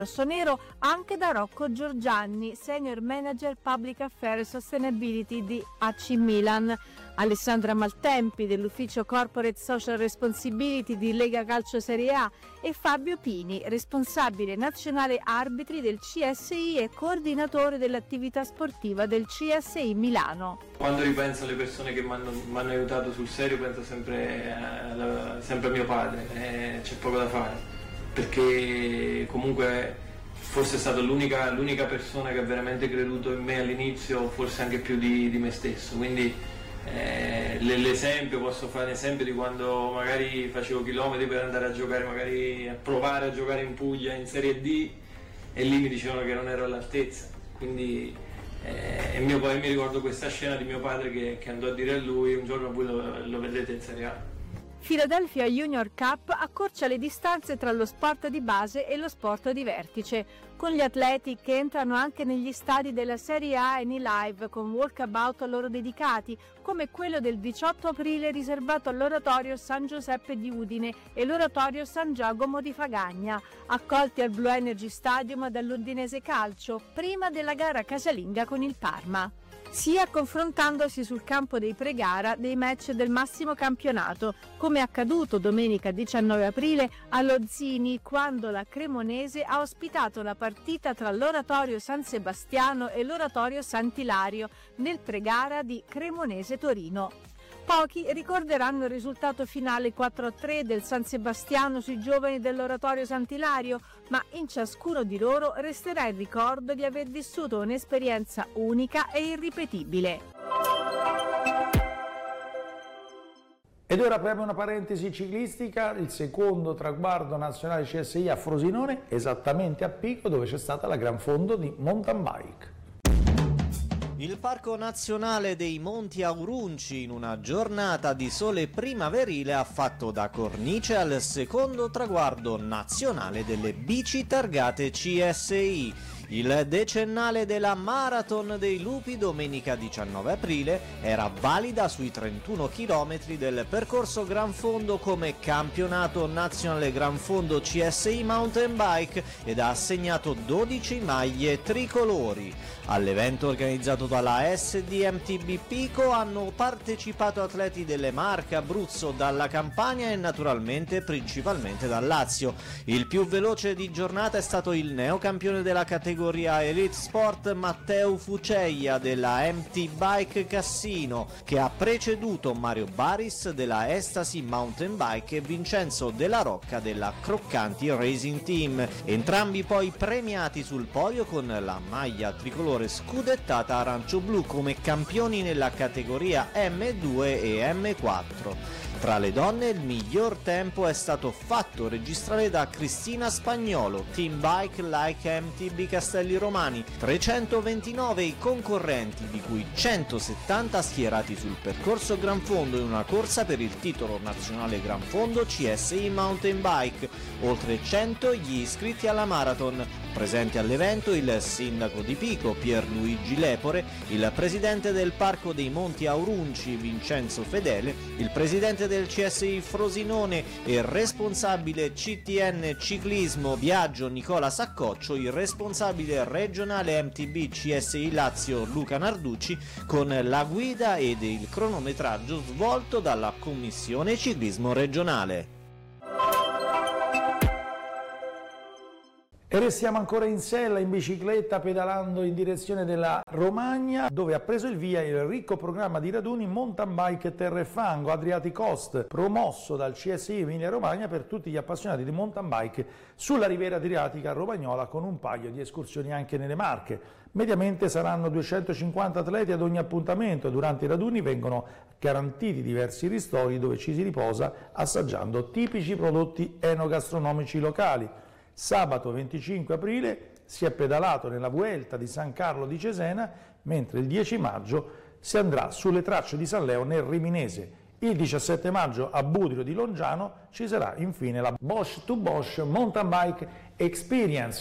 rossonero anche da Rocco Giorgianni, Senior Manager Public Affairs Sustainability di AC Milan, Alessandra Maltempi dell'Ufficio Corporate Social Responsibility di Lega Calcio Serie A e Fabio Pini, responsabile nazionale arbitri del CSI e coordinatore dell'attività sportiva del CSI Milano. Quando ripenso alle persone che mi hanno aiutato sul serio penso sempre a mio padre, c'è poco da fare, perché comunque forse è stata l'unica persona che ha veramente creduto in me all'inizio, forse anche più di me stesso, quindi posso fare l'esempio di quando magari facevo chilometri per andare a giocare, magari a provare a giocare in Puglia in Serie D e lì mi dicevano che non ero all'altezza, quindi mi ricordo questa scena di mio padre che andò a dire a lui: un giorno voi lo vedrete in Serie A. Philadelphia Junior Cup accorcia le distanze tra lo sport di base e lo sport di vertice, con gli atleti che entrano anche negli stadi della Serie A e nei live con walkabout a loro dedicati, come quello del 18 aprile riservato all'oratorio San Giuseppe di Udine e l'oratorio San Giacomo di Fagagna, accolti al Blue Energy Stadium dall'Udinese Calcio, prima della gara casalinga con il Parma, sia confrontandosi sul campo dei pre-gara dei match del massimo campionato, come accaduto domenica 19 aprile allo Zini, quando la Cremonese ha ospitato la partita tra l'oratorio San Sebastiano e l'oratorio Sant'Ilario nel pre-gara di Cremonese-Torino. Pochi ricorderanno il risultato finale 4-3 del San Sebastiano sui giovani dell'oratorio Sant'Ilario, ma in ciascuno di loro resterà il ricordo di aver vissuto un'esperienza unica e irripetibile. Ed ora apriamo una parentesi ciclistica, il secondo traguardo nazionale CSI a Frosinone, esattamente a Pico, dove c'è stata la Gran Fondo di mountain bike. Il Parco Nazionale dei Monti Aurunci, in una giornata di sole primaverile, ha fatto da cornice al secondo traguardo nazionale delle bici targate CSI. Il decennale della Marathon dei Lupi domenica 19 aprile era valida sui 31 km del percorso Gran Fondo come campionato nazionale Gran Fondo CSI Mountain Bike ed ha assegnato 12 maglie tricolori. All'evento organizzato dalla SDMTB Pico hanno partecipato atleti delle Marche, Abruzzo, dalla Campania e naturalmente principalmente dal Lazio. Il più veloce di giornata è stato il neocampione della categoria Elite Sport Matteo Fuceia della MT Bike Cassino, che ha preceduto Mario Baris della Estasi Mountain Bike e Vincenzo Della Rocca della Croccanti Racing Team, entrambi poi premiati sul podio con la maglia tricolore scudettata arancio-blu come campioni nella categoria M2 e M4. Tra le donne il miglior tempo è stato fatto registrare da Cristina Spagnolo, Team Bike Like MTB Castelli Romani, 329 i concorrenti, di cui 170 schierati sul percorso Gran Fondo in una corsa per il titolo nazionale Gran Fondo CSI Mountain Bike, oltre 100 gli iscritti alla Marathon. Presenti all'evento il sindaco di Pico Pierluigi Lepore, il presidente del Parco dei Monti Aurunci Vincenzo Fedele, il presidente del CSI Frosinone e il responsabile CTN Ciclismo Viaggio Nicola Saccoccio, il responsabile regionale MTB CSI Lazio Luca Narducci, con la guida ed il cronometraggio svolto dalla Commissione Ciclismo Regionale. E restiamo ancora in sella in bicicletta pedalando in direzione della Romagna, dove ha preso il via il ricco programma di raduni mountain bike terra e fango Adriatic Coast, promosso dal CSI Emilia Romagna per tutti gli appassionati di mountain bike sulla riviera adriatica romagnola, con un paio di escursioni anche nelle Marche. Mediamente saranno 250 atleti ad ogni appuntamento. Durante i raduni vengono garantiti diversi ristori dove ci si riposa assaggiando tipici prodotti enogastronomici locali. Sabato 25 aprile si è pedalato nella Vuelta di San Carlo di Cesena, mentre il 10 maggio si andrà sulle tracce di San Leo nel Riminese. Il 17 maggio a Budrio di Longiano ci sarà infine la Bosch to Bosch Mountain Bike Experience.